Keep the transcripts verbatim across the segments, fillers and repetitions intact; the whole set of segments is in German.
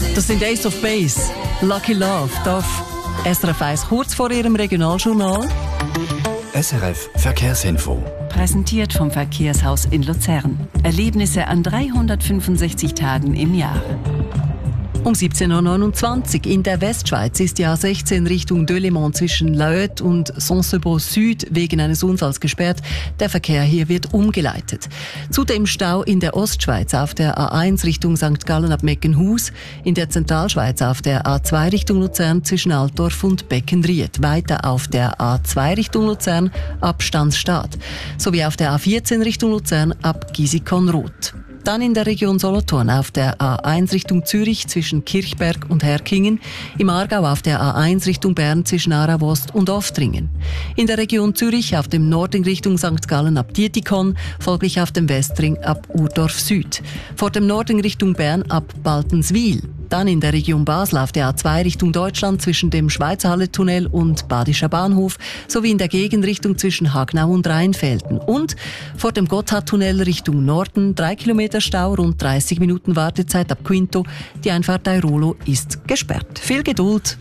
Das sind Ace of Base, Lucky Love, darf S R F eins kurz vor ihrem Regionaljournal. S R F Verkehrsinfo. Präsentiert vom Verkehrshaus in Luzern. Erlebnisse an dreihundertfünfundsechzig Tagen im Jahr. Um siebzehn Uhr neunundzwanzig in der Westschweiz ist die A sechzehn Richtung Delémont zwischen Laöt und Saint-Sebaud Süd wegen eines Unfalls gesperrt. Der Verkehr hier wird umgeleitet. Zudem Stau in der Ostschweiz auf der A eins Richtung Sankt Gallen ab Meckenhus, in der Zentralschweiz auf der A zwei Richtung Luzern zwischen Altdorf und Beckenried, weiter auf der A zwei Richtung Luzern ab Stanzstadt, sowie auf der A vierzehn Richtung Luzern ab Gisikon-Roth. Dann in der Region Solothurn auf der A eins Richtung Zürich zwischen Kirchberg und Herkingen, im Aargau auf der A eins Richtung Bern zwischen Aarau-Ost und Oftringen. In der Region Zürich auf dem Nordring Richtung Sankt Gallen ab Dietikon, folglich auf dem Westring ab Urdorf Süd. Vor dem Nordring Richtung Bern ab Baltenswil. Dann in der Region Basel auf der A zwei Richtung Deutschland zwischen dem Schweizerhalle-Tunnel und Badischer Bahnhof sowie in der Gegenrichtung zwischen Hagnau und Rheinfelden. Und vor dem Gotthardtunnel Richtung Norden drei Kilometer Stau, rund dreißig Minuten Wartezeit ab Quinto. Die Einfahrt Airolo ist gesperrt. Viel Geduld!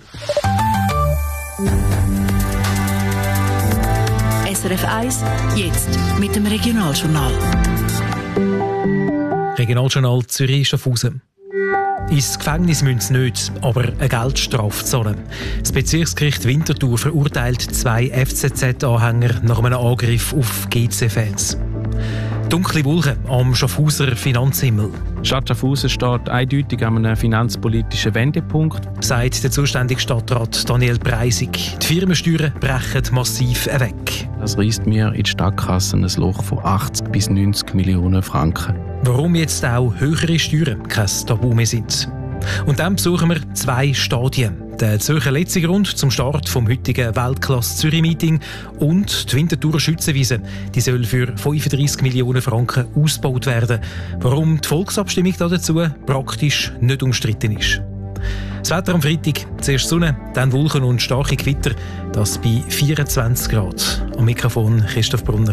S R F eins, jetzt mit dem Regionaljournal. Regionaljournal Zürich-Schaffhausen. Ins Gefängnis müssen sie nicht, aber eine Geldstrafe zahlen. Das Bezirksgericht Winterthur verurteilt zwei F C Z-Anhänger nach einem Angriff auf G C-Fans. Dunkle Wolken am Schaffhauser Finanzhimmel. Die Stadt Schaffhausen steht eindeutig an einem finanzpolitischen Wendepunkt, sagt der zuständige Stadtrat Daniel Preisig. Die Firmensteuern brechen massiv weg. Das reißt mir in die Stadtkasse ein Loch von achtzig bis neunzig Millionen Franken. Warum jetzt auch höhere Steuern kein Tabu mehr sind. Und dann besuchen wir zwei Stadien. Der Zürcher Letzigrund zum Start vom heutigen Weltklasse-Zürich-Meeting und die Winterthurer Schützenwiese. Die soll für fünfunddreissig Millionen Franken ausgebaut werden. Warum die Volksabstimmung dazu praktisch nicht umstritten ist. Das Wetter am Freitag, zuerst Sonne, dann Wolken und starke Gewitter. Das bei vierundzwanzig Grad. Am Mikrofon Christoph Brunner.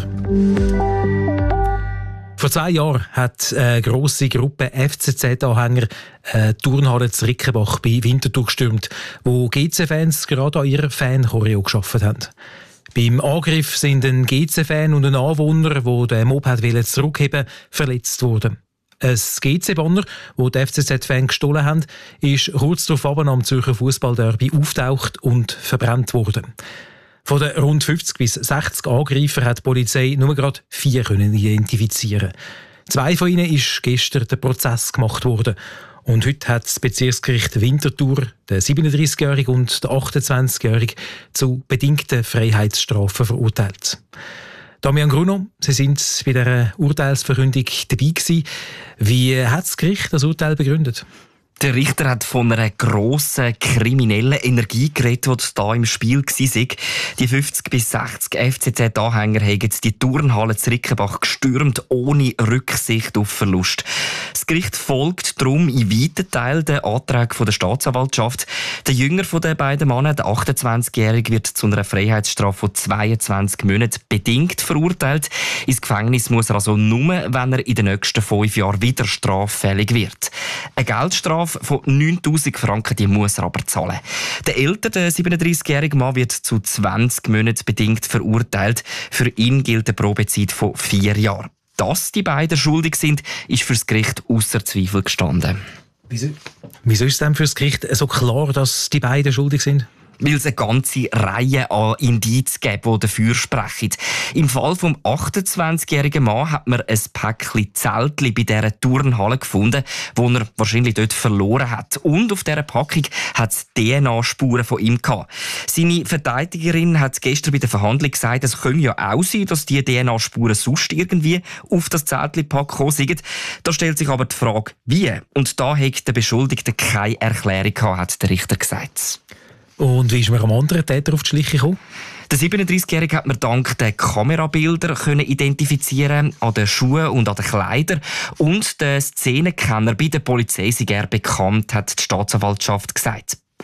Vor zwei Jahren hat eine grosse Gruppe F C Z-Anhänger äh, die Turnhalle zu Rickenbach bei Winterthur gestürmt, wo G C-Fans gerade an ihrer Fan-Choreo gearbeitet haben. Beim Angriff sind ein G C-Fan und ein Anwohner, der den Mob zurückheben wollte, verletzt worden. Ein G C-Banner, das die F C Z-Fans gestohlen haben, ist kurz darauf am Zürcher Fußballderby auftaucht und verbrannt worden. Von den rund fünfzig bis sechzig Angreifern hat die Polizei nur gerade vier können identifizieren. Zwei von ihnen ist gestern der Prozess gemacht worden. Und heute hat das Bezirksgericht Winterthur den siebenunddreißigjährigen und den achtundzwanzigjährigen zu bedingten Freiheitsstrafen verurteilt. Damian Gruno, Sie sind bei dieser Urteilsverkündung dabei gewesen. Wie hat das Gericht das Urteil begründet? Der Richter hat von einer grossen kriminellen Energie geredet, die da im Spiel war. Die fünfzig bis sechzig F C Z-Anhänger haben die Turnhalle zu Rickenbach gestürmt, ohne Rücksicht auf Verlust. Das Gericht folgt darum in weiten Teilen den Anträgen der Staatsanwaltschaft. Der jüngere von den beiden Männern, der achtundzwanzigjährige, wird zu einer Freiheitsstrafe von zweiundzwanzig Monaten bedingt verurteilt. Ins Gefängnis muss er also nur, wenn er in den nächsten fünf Jahren wieder straffällig wird. Eine Geldstrafe von neuntausend Franken, die muss er aber zahlen. Der ältere, der siebenunddreißigjährige Mann, wird zu zwanzig Monaten bedingt verurteilt. Für ihn gilt eine Probezeit von vier Jahren. Dass die beiden schuldig sind, ist für das Gericht ausser Zweifel gestanden. Wieso, Wieso ist es denn für das Gericht so klar, dass die beiden schuldig sind? Weil es eine ganze Reihe an Indizien gibt, die dafür sprechen. Im Fall des achtundzwanzigjährigen Mann hat man ein Päckchen Zeltchen bei dieser Turnhalle gefunden, das er wahrscheinlich dort verloren hat. Und auf dieser Packung hat es D N A-Spuren von ihm gehabt. Seine Verteidigerin hat gestern bei der Verhandlung gesagt, es könnte ja auch sein, dass diese D N A-Spuren sonst irgendwie auf das Zeltchen-Pack gekommen sind. Da stellt sich aber die Frage, wie? Und da hat der Beschuldigte keine Erklärung gehabt, hat der Richter gesagt. Und wie ist man am anderen Täter auf die Schliche gekommen? Der siebenunddreißigjährige hat man dank der Kamerabildern können identifizieren, an den Schuhen und an den Kleidern. Und der Szenenkenner bei der Polizei sei er bekannt, hat die Staatsanwaltschaft gesagt.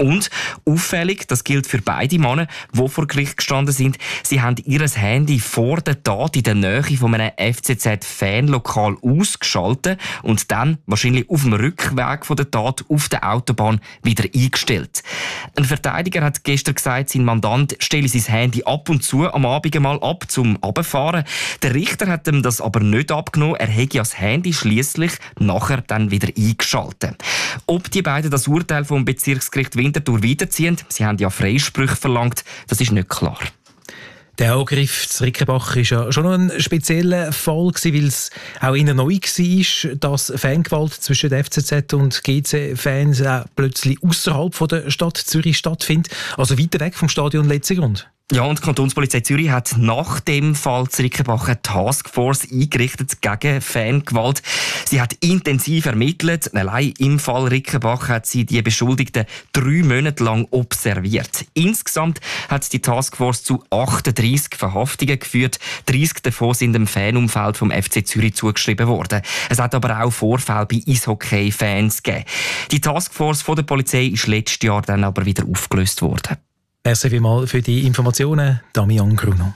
Und auffällig, das gilt für beide Männer, die vor Gericht gestanden sind, sie haben ihr Handy vor der Tat in der Nähe von einem F C Z-Fanlokal ausgeschaltet und dann wahrscheinlich auf dem Rückweg von der Tat auf der Autobahn wieder eingestellt. Ein Verteidiger hat gestern gesagt, sein Mandant stelle sein Handy ab und zu am Abend mal ab zum Runterfahren. Der Richter hat ihm das aber nicht abgenommen. Er hätte ja das Handy schliesslich nachher dann wieder eingeschaltet. Ob die beiden das Urteil vom Bezirksgericht Winterthur weiterziehen, sie haben ja Freisprüche verlangt, das ist nicht klar. Der Angriff zu Rickenbach war ja schon noch ein spezieller Fall, weil es auch eher neu war, dass Fangewalt zwischen der F C Z und G C-Fans plötzlich außerhalb der Stadt Zürich stattfindet, also weiter weg vom Stadion Letzigrund. Ja, und die Kantonspolizei Zürich hat nach dem Fall zu Rickenbach eine Taskforce eingerichtet gegen Fangewalt. Sie hat intensiv ermittelt. Allein im Fall Rickenbach hat sie die Beschuldigten drei Monate lang observiert. Insgesamt hat die Taskforce zu achtunddreissig Verhaftungen geführt. dreißig davon sind dem Fanumfeld vom F C Zürich zugeschrieben worden. Es hat aber auch Vorfälle bei Eishockey-Fans gegeben. Die Taskforce von der Polizei ist letztes Jahr dann aber wieder aufgelöst worden. Merci vielmals für die Informationen, Damian Gruno.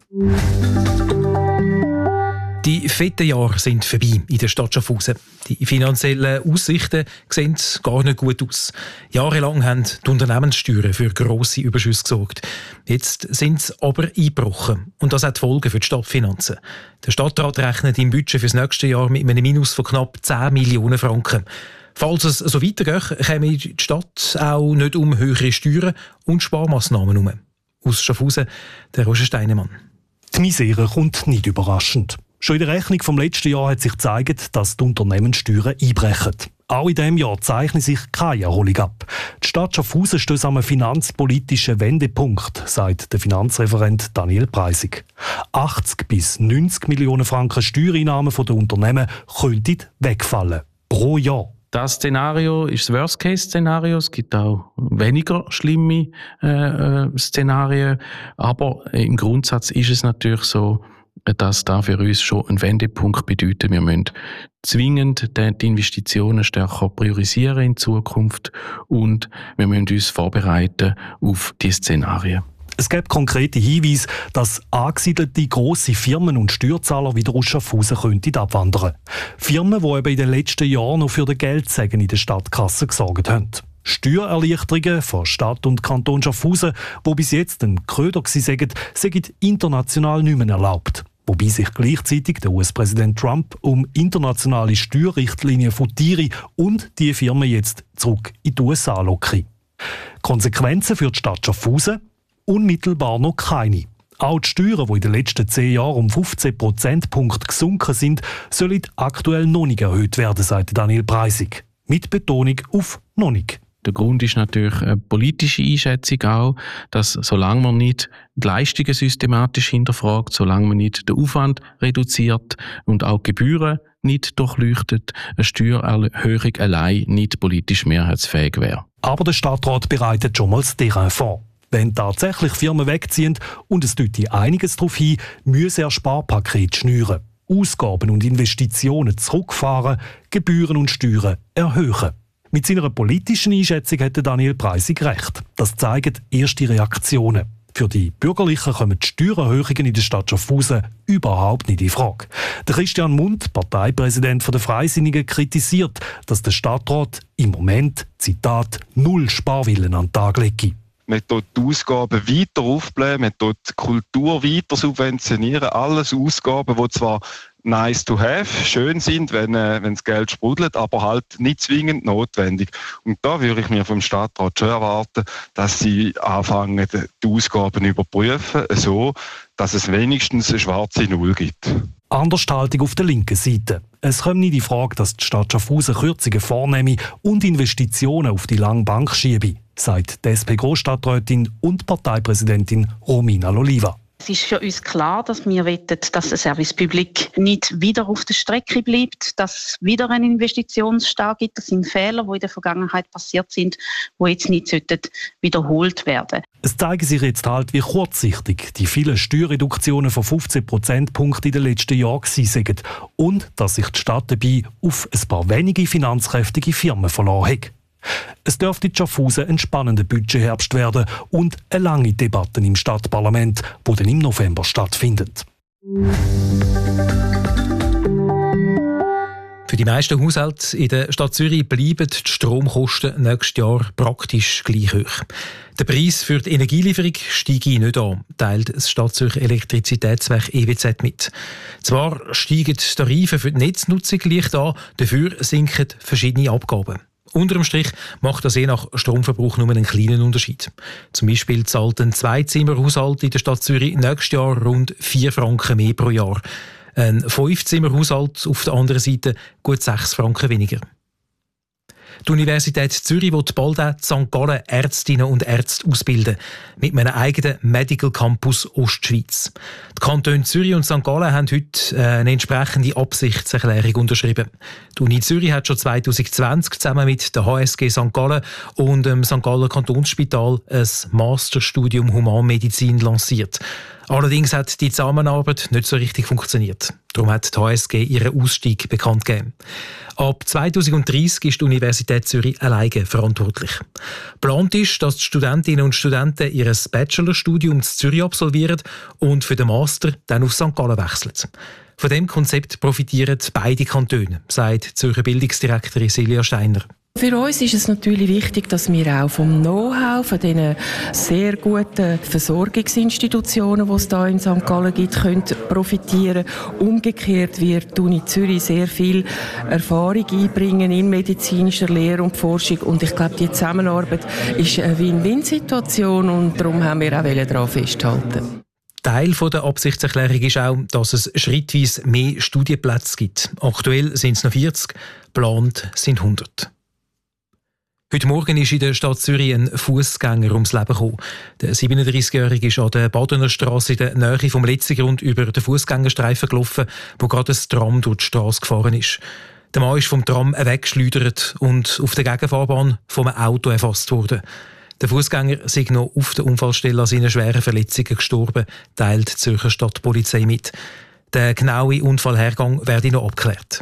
Die fetten Jahre sind vorbei in der Stadt Schaffhausen. Die finanziellen Aussichten sehen gar nicht gut aus. Jahrelang haben die Unternehmenssteuern für grosse Überschüsse gesorgt. Jetzt sind sie aber eingebrochen. Und das hat Folgen für die Stadtfinanzen. Der Stadtrat rechnet im Budget für das nächste Jahr mit einem Minus von knapp zehn Millionen Franken. Falls es so weitergeht, käme die Stadt auch nicht um höhere Steuern und Sparmaßnahmen herum. Aus Schaffhausen, der Roger Steinemann. Die Misere kommt nicht überraschend. Schon in der Rechnung vom letzten Jahr hat sich gezeigt, dass die Unternehmenssteuern einbrechen. Auch in diesem Jahr zeichnet sich keine Erholung ab. Die Stadt Schaffhausen steht an einem finanzpolitischen Wendepunkt, sagt der Finanzreferent Daniel Preisig. achtzig bis neunzig Millionen Franken Steuereinnahmen der Unternehmen könnten wegfallen. Pro Jahr. Das Szenario ist das Worst-Case-Szenario. Es gibt auch weniger schlimme äh, Szenarien. Aber im Grundsatz ist es natürlich so, dass da für uns schon ein Wendepunkt bedeutet. Wir müssen zwingend die Investitionen stärker priorisieren in Zukunft und wir müssen uns vorbereiten auf diese Szenarien. Es gibt konkrete Hinweise, dass angesiedelte grosse Firmen und Steuerzahler wieder aus Schaffhausen könnten abwandern. Firmen, die eben in den letzten Jahren noch für den Geldsegen in der Stadtkasse gesorgt haben. Steuererleichterungen von Stadt und Kanton Schaffhausen, die bis jetzt ein Köder waren, sind international nicht mehr erlaubt. Wobei sich gleichzeitig der U S-Präsident Trump um internationale Steuerrichtlinien von Tiere und die Firmen jetzt zurück in die U S A locken. Konsequenzen für die Stadt Schaffhausen? Unmittelbar noch keine. Auch die Steuern, die in den letzten zehn Jahren um fünfzehn Prozentpunkte gesunken sind, sollen aktuell noch nicht erhöht werden, sagt Daniel Preisig. Mit Betonung auf noch nicht. Der Grund ist natürlich eine politische Einschätzung auch, dass solange man nicht die Leistungen systematisch hinterfragt, solange man nicht den Aufwand reduziert und auch die Gebühren nicht durchleuchtet, eine Steuererhöhung allein nicht politisch mehrheitsfähig wäre. Aber der Stadtrat bereitet schon mal das Terrain vor. Wenn tatsächlich Firmen wegziehen und es deutet einiges darauf hin, müsse er Sparpaket schnüren, Ausgaben und Investitionen zurückfahren, Gebühren und Steuern erhöhen. Mit seiner politischen Einschätzung hätte Daniel Preisig recht. Das zeigen erste Reaktionen. Für die Bürgerlichen kommen die Steuererhöhungen in der Stadt Schaffhausen überhaupt nicht in Frage. Der Christian Mund, Parteipräsident der Freisinnigen, kritisiert, dass der Stadtrat im Moment, Zitat, null Sparwillen an den Tag lege. Man tut die Ausgaben weiter aufblähen, man tut die Kultur weiter subventionieren. Alles Ausgaben, die zwar nice to have, schön sind, wenn, äh, wenn das Geld sprudelt, aber halt nicht zwingend notwendig. Und da würde ich mir vom Stadtrat schon erwarten, dass sie anfangen, die Ausgaben zu überprüfen, so dass es wenigstens eine schwarze Null gibt. Andershaltung auf der linken Seite. Es kommt nicht in Frage, dass die Stadt Schaffhausen Kürzungen vornehme und Investitionen auf die lange Bank schiebe, sagt die S P-Grossstadträtin und Parteipräsidentin Romina Loliva. Es ist für uns klar, dass wir wollen, dass der Service Public nicht wieder auf der Strecke bleibt, dass es wieder einen Investitionsstau gibt. Das sind Fehler, die in der Vergangenheit passiert sind, die jetzt nicht wiederholt werden. Es zeigen sich jetzt halt, wie kurzsichtig die vielen Steuerreduktionen von fünfzehn Prozentpunkten in den letzten Jahren waren und dass sich die Stadt dabei auf ein paar wenige finanzkräftige Firmen verloren hat. Es dürfte Schaffhausen ein spannender Budgetherbst werden und eine lange Debatte im Stadtparlament, die dann im November stattfindet. Für die meisten Haushalte in der Stadt Zürich bleiben die Stromkosten nächstes Jahr praktisch gleich hoch. Der Preis für die Energielieferung steige nicht an, teilt das Stadtzürcher Elektrizitätswerk E W Z mit. Zwar steigen die Tarife für die Netznutzung leicht an, dafür sinken verschiedene Abgaben. Unterm Strich macht das je nach Stromverbrauch nur einen kleinen Unterschied. Zum Beispiel zahlt ein Zweizimmerhaushalt in der Stadt Zürich nächstes Jahr rund vier Franken mehr pro Jahr. Ein Fünfzimmerhaushalt auf der anderen Seite gut sechs Franken weniger. Die Universität Zürich will bald auch in Sankt Gallen Ärztinnen und Ärzte ausbilden, mit einem eigenen Medical Campus Ostschweiz. Die Kantone Zürich und Sankt Gallen haben heute eine entsprechende Absichtserklärung unterschrieben. Die Uni Zürich hat schon zwanzig zwanzig zusammen mit der H S G Sankt Gallen und dem Sankt Galler Kantonsspital ein Masterstudium Humanmedizin lanciert. Allerdings hat die Zusammenarbeit nicht so richtig funktioniert. Darum hat die H S G ihren Ausstieg bekannt gegeben. Ab zwanzig dreissig ist die Universität Zürich alleine verantwortlich. Geplant ist, dass die Studentinnen und Studenten ihr Bachelorstudium in Zürich absolvieren und für den Master dann auf Sankt Gallen wechseln. Von diesem Konzept profitieren beide Kantone, sagt die Zürcher Bildungsdirektorin Silja Steiner. Für uns ist es natürlich wichtig, dass wir auch vom Know-how, von diesen sehr guten Versorgungsinstitutionen, die es hier in Sankt Gallen gibt, können profitieren. Umgekehrt wird die Uni Zürich sehr viel Erfahrung einbringen in medizinischer Lehre und Forschung. Und ich glaube, die Zusammenarbeit ist eine Win-Win-Situation und darum haben wir auch daran festhalten. Teil der Absichtserklärung ist auch, dass es schrittweise mehr Studienplätze gibt. Aktuell sind es noch vierzig, geplant sind hundert. Heute Morgen ist in der Stadt Zürich ein Fußgänger ums Leben gekommen. Der siebenunddreißigjährige ist an der Badener Straße in der Nähe vom Letzigrund über den Fußgängerstreifen gelaufen, wo gerade ein Tram durch die Straße gefahren ist. Der Mann ist vom Tram weggeschleudert und auf der Gegenfahrbahn vom Auto erfasst worden. Der Fußgänger sei noch auf der Unfallstelle an seinen schweren Verletzungen gestorben, teilt die Zürcher Stadtpolizei mit. Der genaue Unfallhergang werde noch abgeklärt.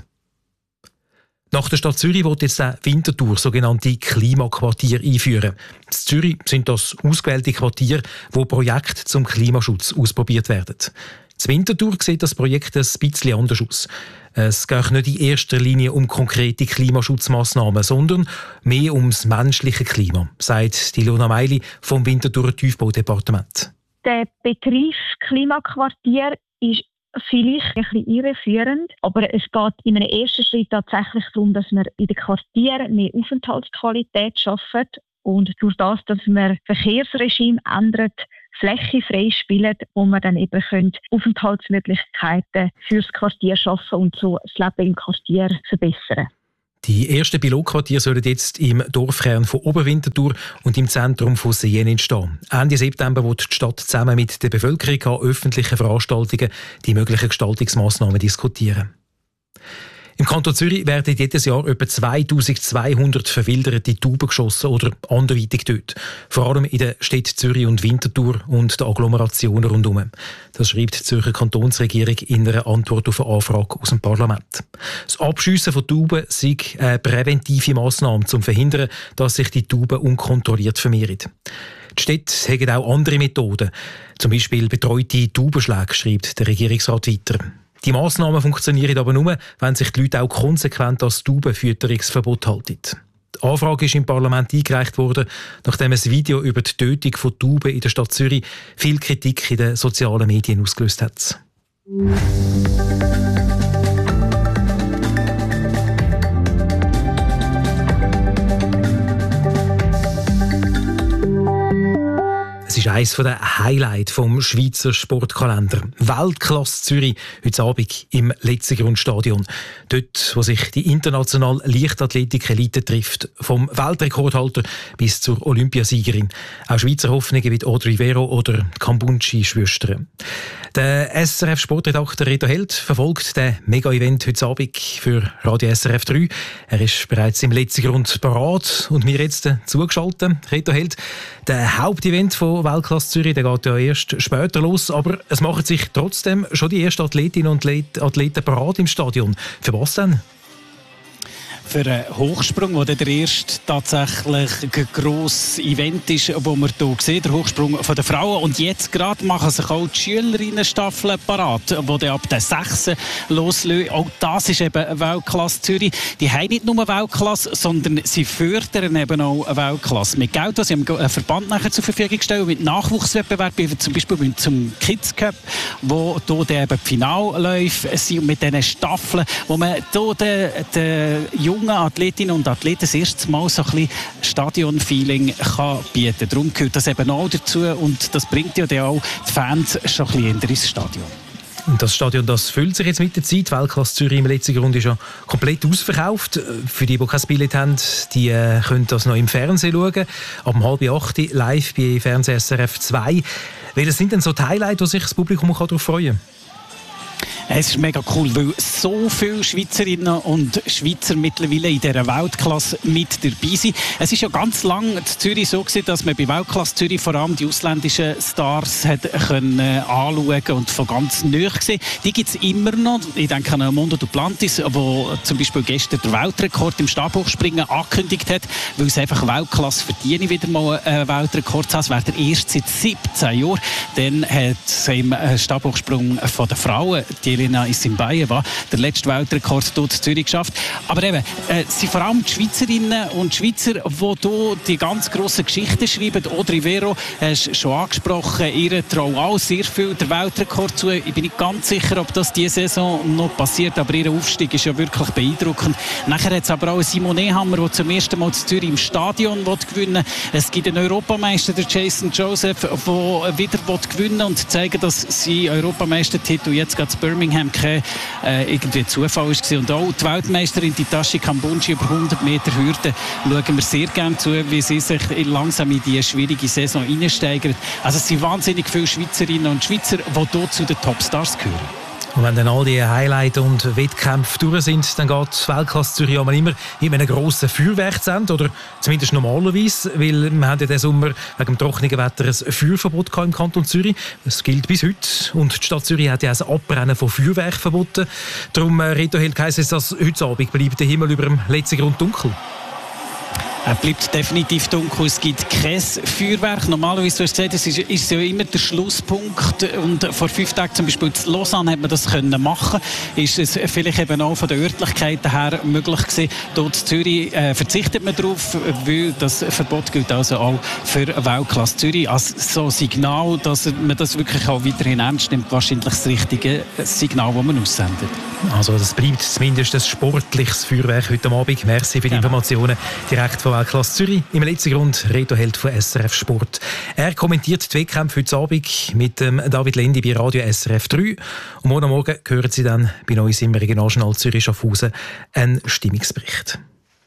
Nach der Stadt Zürich will jetzt der Winterthur sogenannte Klimaquartier einführen. In Zürich sind das ausgewählte Quartiere, wo Projekte zum Klimaschutz ausprobiert werden. In Winterthur sieht das Projekt ein bisschen anders aus. Es geht nicht in erster Linie um konkrete Klimaschutzmaßnahmen, sondern mehr ums menschliche Klima, sagt Ilona Meili vom Winterthurer Tiefbaudepartement. Der Begriff Klimaquartier ist vielleicht ein bisschen irreführend, aber es geht in einem ersten Schritt tatsächlich darum, dass wir in den Quartieren mehr Aufenthaltsqualität schaffen und durch das, dass wir Verkehrsregime ändert, Fläche freispielen, wo wir dann eben können Aufenthaltsmöglichkeiten fürs Quartier schaffen und so das Leben im Quartier verbessern. Die ersten Pilotquartiere sollen jetzt im Dorfkern von Oberwinterthur und im Zentrum von Seen entstehen. Ende September wird die Stadt zusammen mit der Bevölkerung an öffentlichen Veranstaltungen die möglichen Gestaltungsmaßnahmen diskutieren. Im Kanton Zürich werden jedes Jahr etwa zweitausendzweihundert verwilderte Tauben geschossen oder anderweitig getötet. Vor allem in den Städten Zürich und Winterthur und der Agglomeration rundherum. Das schreibt die Zürcher Kantonsregierung in einer Antwort auf eine Anfrage aus dem Parlament. Das Abschiessen von Tauben sei eine präventive Massnahme, um zu verhindern, dass sich die Tauben unkontrolliert vermehren. Die Städte haben auch andere Methoden, zum Beispiel betreute Taubenschläge, schreibt der Regierungsrat weiter. Die Massnahmen funktionieren aber nur, wenn sich die Leute auch konsequent an das Taubenfütterungsverbot halten. Die Anfrage ist im Parlament eingereicht worden, nachdem ein Video über die Tötung von Tauben in der Stadt Zürich viel Kritik in den sozialen Medien ausgelöst hat. Es ist eines der Highlights vom Schweizer Sportkalender. Weltklasse Zürich, heute Abend im Letzigrundstadion. Dort, wo sich die internationale Leichtathletik-Elite trifft. Vom Weltrekordhalter bis zur Olympiasiegerin. Auch Schweizer Hoffnungen wie Audrey Vero oder Kambunchi-Schwestern. Der S R F-Sportredakteur Reto Held verfolgt den Mega-Event heute Abend für Radio S R F drei. Er ist bereits im Letzigrund parat und mir jetzt zugeschaltet. Reto Held, der Hauptevent von Weltklasse Zürich, der geht ja erst später los, aber es machen sich trotzdem schon die ersten Athletinnen und Athleten parat im Stadion. Für was denn? für einen Hochsprung, wo der erste tatsächlich grosse Event ist, wo wir hier sehen, der Hochsprung von der Frauen. Und jetzt gerade machen sich auch die Schülerinnenstaffeln parat, die dann ab der sechs loslösen. Auch das ist eben Weltklasse Zürich. Die haben nicht nur Weltklasse, sondern sie fördern eben auch Weltklasse. Mit Geld, das sie dem Verband nachher zur Verfügung stellen, mit Nachwuchswettbewerben, wie zum Beispiel zum Kids Cup, wo hier eben die Finalläufe sind und mit diesen Staffeln, wo man hier den, den jungen Athletinnen und Athleten das erste Mal so ein bisschen Stadion-Feeling kann bieten kann. Darum gehört das eben auch dazu und das bringt ja dann auch die Fans schon ein bisschen ins Stadion. Und das Stadion, das füllt sich jetzt mit der Zeit. Weltklasse Zürich im letzten Runde ist ja komplett ausverkauft. Für die, die kein Billett haben, die äh, können das noch im Fernsehen schauen. Ab halb acht live bei Fernsehen S R F zwei. Welches sind denn so die Highlights, wo sich das Publikum darauf freuen kann? Es ist mega cool, weil so viele Schweizerinnen und Schweizer mittlerweile in dieser Weltklasse mit dabei sind. Es ist ja ganz lange in Zürich so gewesen, dass man bei Weltklasse Zürich vor allem die ausländischen Stars hat können äh, anschauen und von ganz nahe gesehen. Die gibt es immer noch. Ich denke an Mondo Duplantis, der zum Beispiel gestern den Weltrekord im Stabhochspringen angekündigt hat, weil es einfach Weltklasse verdiene, wieder mal einen Weltrekord zu haben. Es wäre der erste seit siebzehn Jahren. Dann hat es im Stabhochsprung von den Frauen die Elena Isimbayeva der letzte Weltrekord dort in Zürich geschafft. Aber eben, äh, sind vor allem die Schweizerinnen und Schweizer, die hier die ganz grossen Geschichten schreiben. Audrey Vero, hast du schon angesprochen, ihre trauen auch sehr viel der Weltrekord zu. Ich bin nicht ganz sicher, ob das diese Saison noch passiert, aber ihr Aufstieg ist ja wirklich beeindruckend. Nachher hat es aber auch Simon Ehammer, der zum ersten Mal in Zürich im Stadion gewinnen will. Es gibt einen Europameister, der Jason Joseph, der wieder gewinnen will und zeigen, dass sie Europameistertitel jetzt gerade Birmingham kein äh, irgendwie Zufall war. Und auch die Weltmeisterin Titashi Kambunji über hundert Meter Hürde schauen wir sehr gerne zu, wie sie sich langsam in diese schwierige Saison einsteigern. Also es sind wahnsinnig viele Schweizerinnen und Schweizer, die hier zu den Topstars gehören. Und wenn dann all die Highlights und Wettkämpfe durch sind, dann geht Weltklasse Zürich immer mit einem grossen Feuerwerk zu Ende, oder zumindest normalerweise, weil wir haben ja diesen Sommer wegen dem trockenen Wetter ein Feuerverbot im Kanton Zürich. Das gilt bis heute. Und die Stadt Zürich hat ja ein Abrennen von Feuerwerk verboten. Darum, Reto Held, heisst es, dass heute Abend bleibt der Himmel über dem letzten Grund dunkel. Er bleibt definitiv dunkel. Es gibt kein Feuerwerk. Normalerweise, du hast gesagt, es ist, ist ja immer der Schlusspunkt. Und vor fünf Tagen zum Beispiel in Lausanne hat man das können machen. Ist es vielleicht eben auch von den Örtlichkeiten her möglich gewesen. Dort in Zürich äh, verzichtet man darauf, weil das Verbot gilt also auch für Weltklasse Zürich. Als so Signal, dass man das wirklich auch weiterhin ernst nimmt, wahrscheinlich das richtige Signal, das man aussendet. Also das bleibt zumindest ein sportliches Feuerwerk heute Abend. Merci für die Informationen direkt von Weltklasse Zürich. Im letzten Grund Reto Held von S R F Sport. Er kommentiert die Wettkämpfe heute Abend mit dem David Lendi bei Radio S R F drei. Und morgen Morgen hören Sie dann bei uns im Regionaljournal Zürich Schaffhausen einen Stimmungsbericht.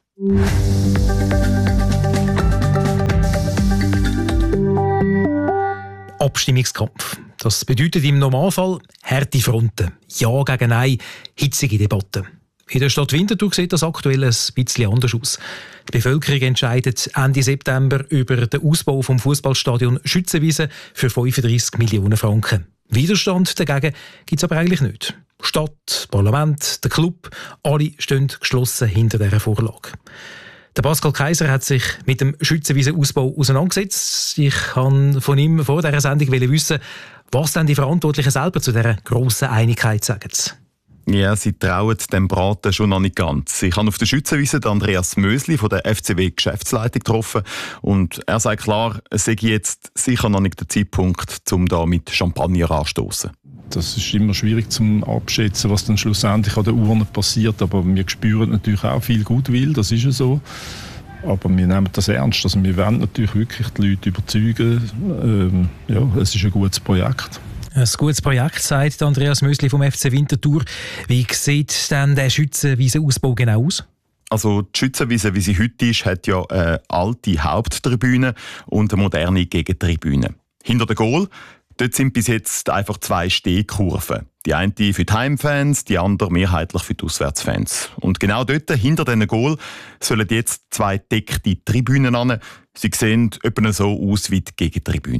Abstimmungskampf. Das bedeutet im Normalfall harte Fronten. Ja gegen Nein, hitzige Debatten. In der Stadt Winterthur sieht das aktuell ein bisschen anders aus. Die Bevölkerung entscheidet Ende September über den Ausbau vom Fußballstadion Schützenwiese für fünfunddreissig Millionen Franken. Widerstand dagegen gibt es aber eigentlich nicht. Stadt, Parlament, der Club, alle stehen geschlossen hinter dieser Vorlage. Der Pascal Kaiser hat sich mit dem Schützenwiesen-Ausbau auseinandergesetzt. Ich kann von ihm vor dieser Sendung wissen, was denn die Verantwortlichen selber zu dieser grossen Einigkeit sagen. Ja, sie trauen dem Braten schon noch nicht ganz. Ich habe auf der Schützenwiese Andreas Mösli von der F C W-Geschäftsleitung getroffen und er sagt klar, es sei jetzt sicher noch nicht der Zeitpunkt, um da mit Champagner anzustossen. Das ist immer schwierig zu abschätzen, was dann schlussendlich an der Urne passiert, aber wir spüren natürlich auch viel Gutwill, das ist ja so. Aber wir nehmen das ernst, also wir wollen natürlich wirklich die Leute überzeugen. Ähm, ja, es ist ein gutes Projekt. Ein gutes Projekt, sagt Andreas Mösli vom F C Winterthur. Wie sieht denn der Schützenwiesen-Ausbau genau aus? Also die Schützenwiese, wie sie heute ist, hat ja eine alte Haupttribüne und eine moderne Gegentribüne. Hinter der Goal, dort sind bis jetzt einfach zwei Stehkurven. Die eine für die Heimfans, die andere mehrheitlich für die Auswärtsfans. Und genau dort, hinter diesen Goal, sollen jetzt zwei deckte Tribünen an. Sie sehen etwa so aus wie die Gegentribüne.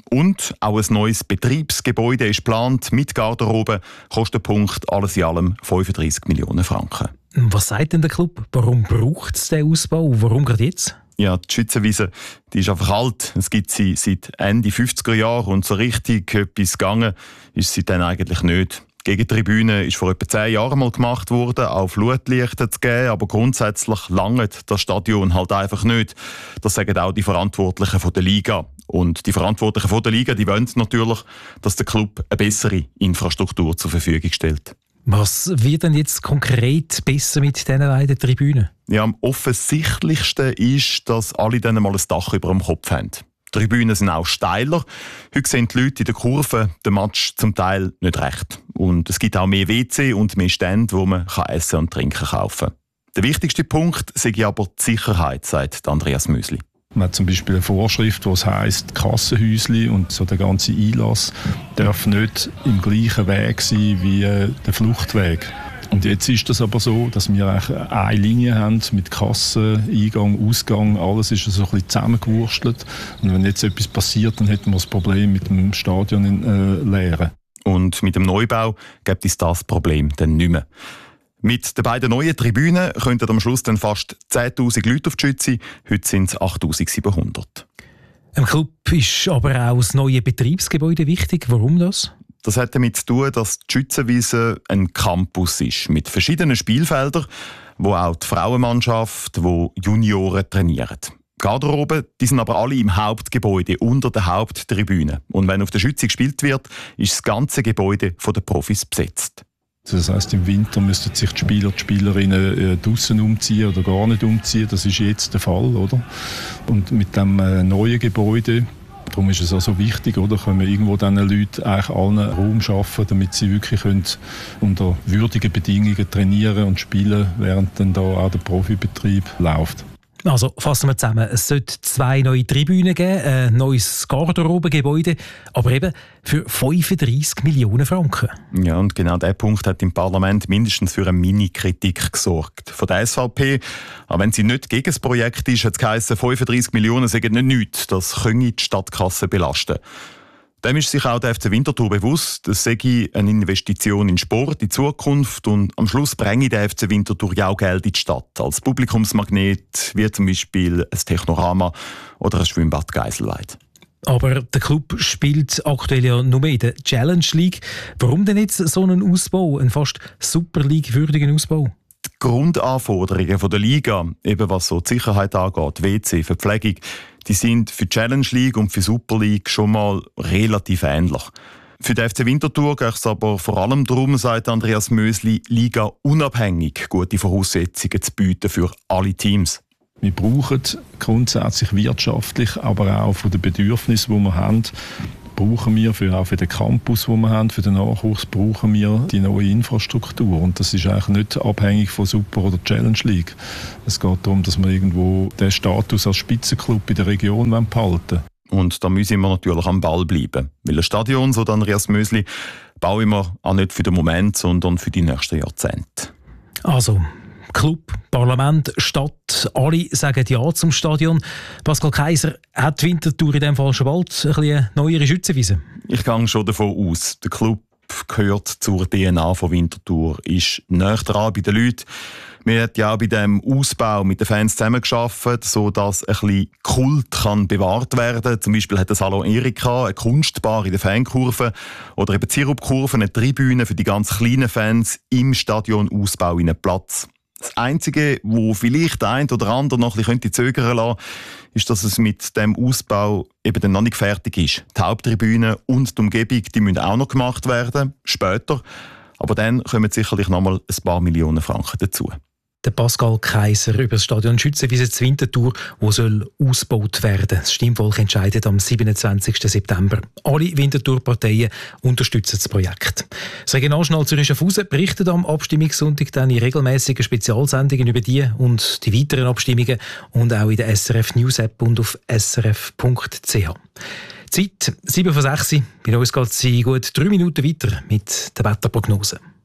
Und auch ein neues Betriebsgebäude ist geplant, mit Garderobe, Kostenpunkt alles in allem fünfunddreissig Millionen Franken. Was sagt denn der Club? Warum braucht es den Ausbau? Warum gerade jetzt? Ja, die Schützenwiese, die ist einfach alt. Es gibt sie seit Ende fünfziger Jahre und so richtig etwas gegangen ist sie dann eigentlich nicht. Die Gegentribüne ist vor etwa zehn Jahren mal gemacht worden, auch Flutlichter zu geben, aber grundsätzlich langt das Stadion halt einfach nicht. Das sagen auch die Verantwortlichen von der Liga. Und die Verantwortlichen von der Liga, die wollen natürlich, dass der Club eine bessere Infrastruktur zur Verfügung stellt. Was wird denn jetzt konkret besser mit diesen beiden Tribünen? Ja, am offensichtlichsten ist, dass alle dann mal ein Dach über dem Kopf haben. Die Tribünen sind auch steiler. Heute sehen die Leute in der Kurve den Match zum Teil nicht recht. Und es gibt auch mehr W C und mehr Stände, wo man Essen und Trinken kaufen kann. Der wichtigste Punkt sei aber die Sicherheit, sagt Andreas Müsli. Man hat zum Beispiel eine Vorschrift, die heisst, Kassenhäusli und so der ganze Einlass darf nicht im gleichen Weg sein wie äh, der Fluchtweg. Und jetzt ist das aber so, dass wir eine Linie haben mit Kasse, Eingang, Ausgang, alles ist so ein bisschen zusammengewurstelt. Und wenn jetzt etwas passiert, dann hätten wir das Problem mit dem Stadion in, äh, leeren. Und mit dem Neubau gibt es das Problem dann nicht mehr. Mit den beiden neuen Tribünen könnten am Schluss dann fast zehntausend Leute auf die Schütze, heute sind es achttausendsiebenhundert. Im Club ist aber auch das neue Betriebsgebäude wichtig. Warum das? Das hat damit zu tun, dass die Schützenwiese ein Campus ist mit verschiedenen Spielfeldern, wo auch die Frauenmannschaft, wo Junioren trainieren. Garderoben, die sind aber alle im Hauptgebäude unter der Haupttribüne. Und wenn auf der Schütze gespielt wird, ist das ganze Gebäude von den Profis besetzt. Das heisst, im Winter müssten sich die Spieler, die Spielerinnen äh, draussen umziehen oder gar nicht umziehen. Das ist jetzt der Fall, oder? Und mit dem äh, neuen Gebäude, darum ist es auch so wichtig, oder? Können wir irgendwo diesen Leuten eigentlich allen Raum schaffen, damit sie wirklich können unter würdigen Bedingungen trainieren und spielen, während dann da auch der Profibetrieb läuft. Also fassen wir zusammen. Es sollte zwei neue Tribünen geben, ein neues Garderobengebäude, aber eben für fünfunddreissig Millionen Franken. Ja, und genau dieser Punkt hat im Parlament mindestens für eine Mini-Kritik gesorgt. Von der S V P, auch wenn sie nicht gegen das Projekt ist, hat es geheißen, fünfunddreissig Millionen sagen nicht nichts. Das könne die Stadtkasse belasten. Dem ist sich auch der F C Winterthur bewusst, es sei eine Investition in Sport, in Zukunft und am Schluss bringe der F C Winterthur ja auch Geld in die Stadt. Als Publikumsmagnet, wie zum Beispiel ein Technorama oder ein Schwimmbad Geiselweid. Aber der Club spielt aktuell ja nur in der Challenge League. Warum denn jetzt so einen Ausbau, einen fast Super League-würdigen Ausbau? Die Grundanforderungen der Liga, eben was so die Sicherheit angeht, W C, Verpflegung, die sind für die Challenge League und für die Super League schon mal relativ ähnlich. Für den F C Winterthur geht es aber vor allem darum, sagt Andreas Mösli, Liga unabhängig gute Voraussetzungen zu bieten für alle Teams. Wir brauchen grundsätzlich wirtschaftlich, aber auch von den Bedürfnissen, die wir haben, brauchen wir für, auch für den Campus, den wir haben, für den Nachwuchs, brauchen wir die neue Infrastruktur. Und das ist eigentlich nicht abhängig von Super oder Challenge League. Es geht darum, dass wir irgendwo den Status als Spitzenklub in der Region behalten wollen. Und da müssen wir natürlich am Ball bleiben. Weil ein Stadion, so Andreas Mösli, bauen wir auch nicht für den Moment, sondern für die nächsten Jahrzehnte. Also, Club, Parlament, Stadt, alle sagen Ja zum Stadion. Pascal Kaiser, hat die Winterthur in diesem Fall schon bald eine neuere Schützenwiese? Ich gehe schon davon aus. Der Club gehört zur D N A von Winterthur, ist näher dran bei den Leuten. Wir haben ja auch bei diesem Ausbau mit den Fans zusammengearbeitet, sodass ein bisschen Kult kann bewahrt werden kann. Zum Beispiel hat das Salon Erika eine Kunstbar in der Fankurve oder eben die Sirupkurve, eine Tribüne für die ganz kleinen Fans im Stadionausbau in einen Platz. Das Einzige, wo vielleicht der eine oder andere noch ein bisschen zögern lassen könnte, ist, dass es mit dem Ausbau eben dann noch nicht fertig ist. Die Haupttribüne und die Umgebung, die müssen auch noch gemacht werden, später. Aber dann kommen sicherlich noch mal ein paar Millionen Franken dazu. Der Pascal Kaiser über das Stadion Schützenwiese zu Winterthur, wo soll ausgebaut werden. Das Stimmvolk entscheidet am siebenundzwanzigsten September. Alle Winterthur-Parteien unterstützen das Projekt. Das Regionaljournal Zürich Schaffhausen berichtet am Abstimmungssonntag dann in regelmäßigen Spezialsendungen über die und die weiteren Abstimmungen und auch in der S R F News App und auf s r f punkt c h. Zeit sieben vor sechs. Bei uns geht es in gut drei Minuten weiter mit der Wetterprognose.